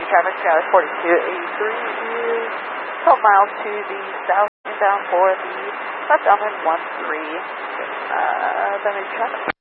traffic, Skyler 4283 is 12 miles to the south, inbound for the left element 13, damage traffic.